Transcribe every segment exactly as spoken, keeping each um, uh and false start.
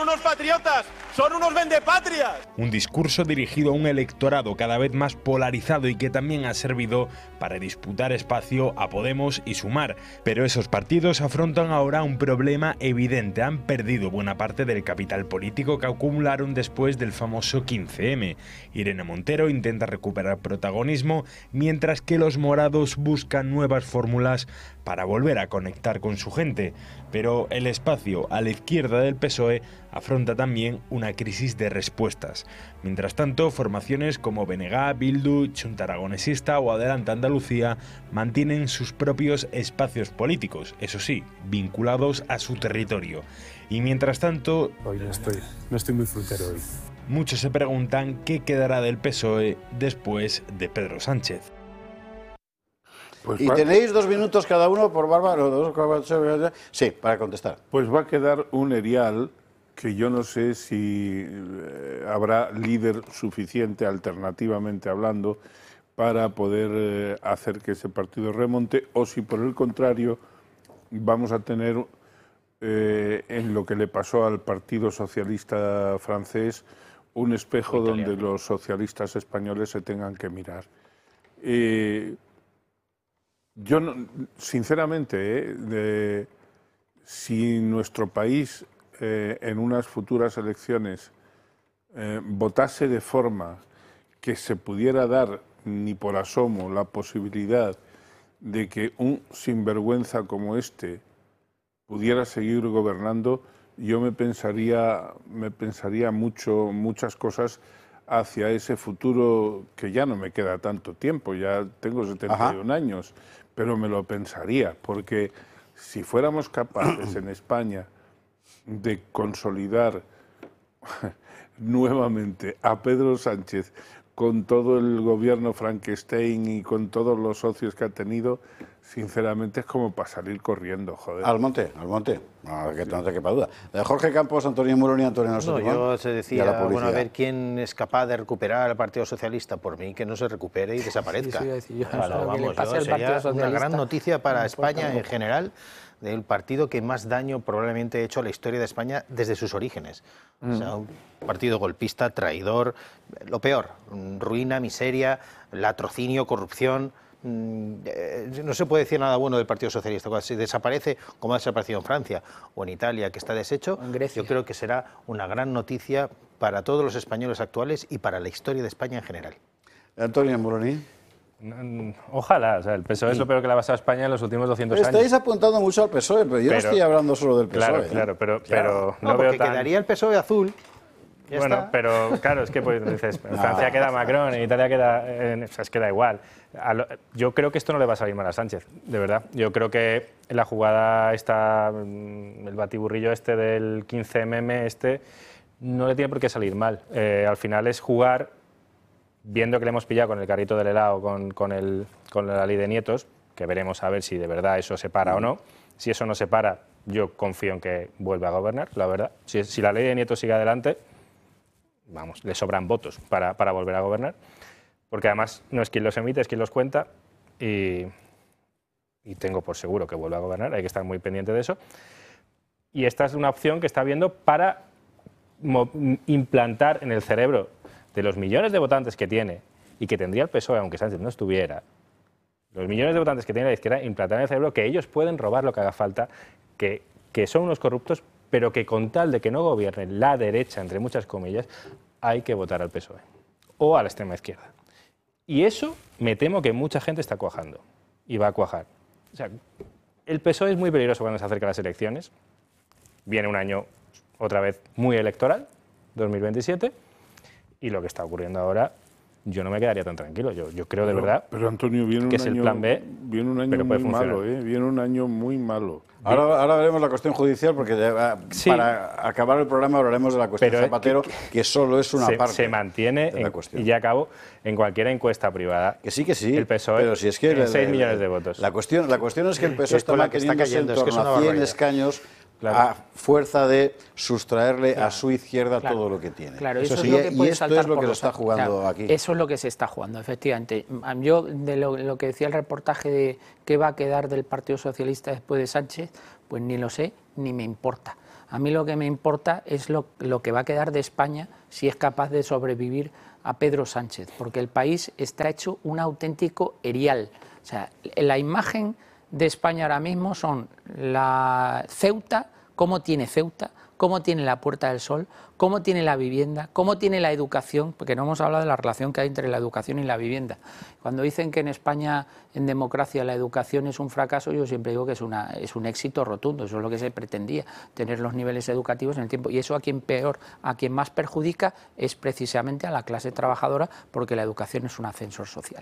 unos patriotas, son unos vendepatrias. Un discurso dirigido a un electorado cada vez más polarizado y que también ha servido para disputar espacio a Podemos y Sumar. Pero esos partidos afrontan ahora un problema evidente. Han perdido buena parte del capital político que acumularon después del famoso quince eme. Irene Montero intenta recuperar protagonismo, mientras que los morados buscan nuevas fórmulas para volver a conectar con su gente. Pero el espacio a la izquierda del P S O E afronta también una crisis de respuestas. Mientras tanto, formaciones como B N G, Bildu, Xunta Aragonesista o Adelante Andalucía mantienen sus propios espacios políticos, eso sí, vinculados a su territorio. Y mientras tanto... Hoy no estoy, no estoy muy frutero hoy. Muchos se preguntan qué quedará del P S O E después de Pedro Sánchez. Pues y va... tenéis dos minutos cada uno por Bárbara. Sí, para contestar. Pues va a quedar un erial que yo no sé si eh, habrá líder suficiente, alternativamente hablando, para poder eh, hacer que ese partido remonte, o si por el contrario vamos a tener, eh, en lo que le pasó al Partido Socialista francés, un espejo donde los socialistas españoles se tengan que mirar. Eh, yo, no, sinceramente, eh, de, si nuestro país eh, en unas futuras elecciones eh, votase de forma que se pudiera dar ni por asomo la posibilidad de que un sinvergüenza como este pudiera seguir gobernando, yo me pensaría, me pensaría mucho, muchas cosas hacia ese futuro, que ya no me queda tanto tiempo, ya tengo setenta y un Ajá. años, pero me lo pensaría, porque si fuéramos capaces en España de consolidar nuevamente a Pedro Sánchez con todo el gobierno Frankenstein y con todos los socios que ha tenido, sinceramente es como para salir corriendo, joder. Al monte, al monte, no, que no te quepa duda. Jorge Campos, Antonio Moroni y Antonio Nosotros. No, yo se decía, bueno, a ver quién es capaz de recuperar al Partido Socialista. Por mí, que no se recupere y desaparezca. Sí, sí, yo, claro, vamos, yo, sería una gran noticia para España en general, del partido que más daño probablemente ha hecho a la historia de España desde sus orígenes. Mm. O sea, un partido golpista, traidor, lo peor, ruina, miseria, latrocinio, corrupción. No se puede decir nada bueno del Partido Socialista. Cuando se desaparece, como ha desaparecido en Francia o en Italia, que está deshecho, yo creo que será una gran noticia para todos los españoles actuales y para la historia de España en general. Antonio Moroni. Ojalá, o sea, el P S O E sí. es lo peor que le ha pasado a España en los últimos doscientos Estáis años. Estáis apuntando mucho al P S O E, pero yo pero, no estoy hablando solo del P S O E. Claro, ¿eh? claro, pero, claro. pero no, no veo veo tan... quedaría el P S O E azul. Ya bueno, está. pero claro, es que pues, dices, en Francia queda Macron, en Italia queda, en, o sea, es que da igual. Lo, yo creo que esto no le va a salir mal a Sánchez, de verdad. Yo creo que la jugada está, el batiburrillo este del quince eme este, no le tiene por qué salir mal. Eh, al final es jugar, viendo que le hemos pillado con el carrito del helado, con, con, el, con la ley de nietos, que veremos a ver si de verdad eso se para o no. Si eso no se para, yo confío en que vuelva a gobernar, la verdad. Si, si la ley de nietos sigue adelante, vamos, le sobran votos para, para volver a gobernar, porque además no es quien los emite, es quien los cuenta, y, y tengo por seguro que vuelva a gobernar, hay que estar muy pendiente de eso. Y esta es una opción que está viendo para implantar en el cerebro de los millones de votantes que tiene y que tendría el P S O E, aunque Sánchez no estuviera, los millones de votantes que tiene la izquierda, implantar en el cerebro que ellos pueden robar lo que haga falta, que, que son unos corruptos, pero que con tal de que no gobierne la derecha, entre muchas comillas, hay que votar al P S O E o a la extrema izquierda. Y eso me temo que mucha gente está cuajando y va a cuajar. O sea, el P S O E es muy peligroso cuando se acercan las elecciones. Viene un año otra vez muy electoral, dos mil veintisiete, y lo que está ocurriendo ahora, yo no me quedaría tan tranquilo. Yo, yo creo de pero, verdad pero Antonio, viene que un es año, el plan B, viene un año pero puede muy funcionar. malo, ¿eh? Viene un año muy malo. Ahora, ahora veremos la cuestión judicial, porque ya, sí. para acabar el programa hablaremos de la cuestión pero Zapatero, que, que, que solo es una se, parte se mantiene, de la en, cuestión. y ya acabo, en cualquier encuesta privada. Que sí, que sí, el P S O E pero si es que tiene seis millones de votos. La cuestión, la cuestión es que el P S O E está manteniéndose en torno a cien escaños, claro, a fuerza de sustraerle claro, a su izquierda claro, todo lo que tiene. Claro, eso, eso sí, es lo que y esto es lo que lo está jugando claro, aquí. Eso es lo que se está jugando, efectivamente. Yo, de lo, lo que decía el reportaje de qué va a quedar del Partido Socialista después de Sánchez, pues ni lo sé, ni me importa. A mí lo que me importa es lo, lo que va a quedar de España si es capaz de sobrevivir a Pedro Sánchez, porque el país está hecho un auténtico erial. O sea, la imagen de España ahora mismo son la Ceuta, cómo tiene Ceuta, cómo tiene la Puerta del Sol, cómo tiene la vivienda, cómo tiene la educación, porque no hemos hablado de la relación que hay entre la educación y la vivienda. Cuando dicen que en España, en democracia, la educación es un fracaso, yo siempre digo que es, una, es un éxito rotundo, eso es lo que se pretendía, tener los niveles educativos en el tiempo, y eso a quien peor, a quien más perjudica es precisamente a la clase trabajadora, porque la educación es un ascensor social.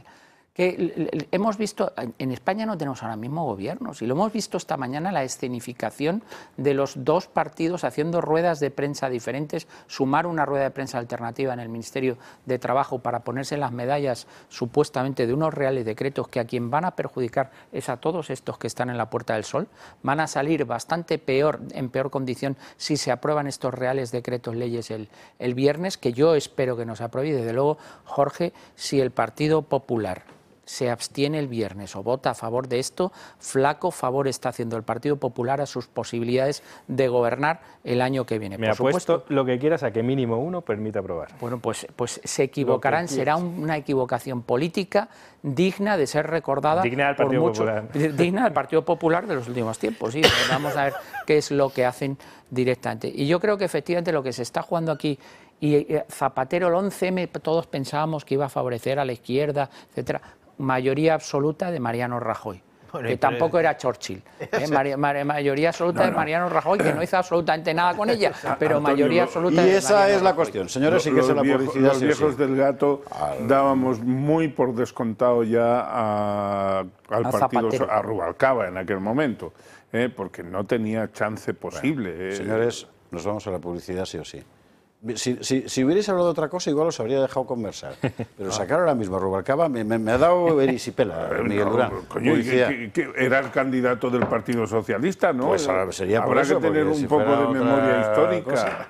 Que hemos visto, en España no tenemos ahora mismo gobiernos, y lo hemos visto esta mañana, la escenificación de los dos partidos haciendo ruedas de prensa diferentes, sumar una rueda de prensa alternativa en el Ministerio de Trabajo para ponerse las medallas supuestamente de unos reales decretos que a quien van a perjudicar es a todos estos que están en la Puerta del Sol, van a salir bastante peor, en peor condición si se aprueban estos reales decretos leyes el, el viernes, que yo espero que no se apruebe, y desde luego, Jorge, si el Partido Popular se abstiene el viernes o vota a favor de esto, flaco favor está haciendo el Partido Popular a sus posibilidades de gobernar el año que viene. Me apuesto lo que quieras a que mínimo uno permita aprobar. Bueno, pues, pues se equivocarán, será una equivocación política digna de ser recordada digna del Partido por mucho, Popular. digna del Partido Popular de los últimos tiempos. Sí, vamos a ver qué es lo que hacen directamente. Y yo creo que efectivamente lo que se está jugando aquí, y Zapatero, el once eme, todos pensábamos que iba a favorecer a la izquierda, etcétera. Mayoría absoluta de Mariano Rajoy, bueno, que tampoco era Churchill. ¿eh? María, mayoría absoluta no, no. de Mariano Rajoy, que no hizo absolutamente nada con ella, pero Antonio, mayoría absoluta y de esa Mariano es la Rajoy. cuestión. Señores, sí que los, es la viejos, publicidad. Los viejos sí, del gato al... dábamos muy por descontado ya a, al a partido, Zapatero. a Rubalcaba en aquel momento, ¿eh? porque no tenía chance posible. Bueno, eh. Señores, nos vamos a la publicidad sí o sí. Si, si, si hubierais hablado de otra cosa, igual os habría dejado conversar. Pero sacar ahora mismo a Rubalcaba me, me, me ha dado erisipela, Miguel Durán. No, coño, que, que, que era el candidato del Partido Socialista, ¿no? Pues ahora sería por Habrá eso, que tener un si poco de memoria histórica.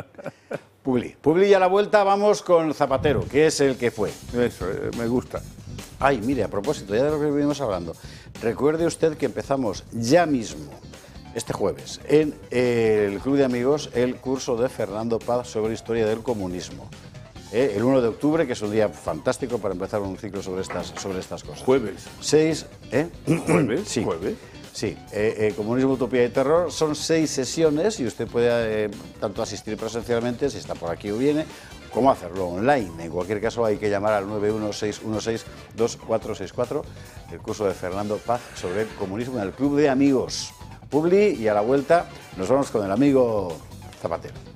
Publi. Publi, y a la vuelta vamos con Zapatero, que es el que fue. Eso, eh, me gusta. Ay, mire, a propósito, ya de lo que venimos hablando, recuerde usted que empezamos ya mismo, este jueves, en el Club de Amigos, el curso de Fernando Paz sobre historia del comunismo. Eh, el uno de octubre, que es un día fantástico para empezar un ciclo sobre estas, sobre estas cosas. Jueves. Seis, ¿eh? ¿Jueves? Sí. ¿Jueves? Sí, eh, eh, Comunismo, Utopía y Terror, son seis sesiones y usted puede eh, tanto asistir presencialmente, si está por aquí o viene, como hacerlo online. En cualquier caso hay que llamar al nueve uno seis uno seis dos cuatro seis cuatro, el curso de Fernando Paz sobre el comunismo en el Club de Amigos. Publi, y a la vuelta nos vamos con el amigo Zapatero.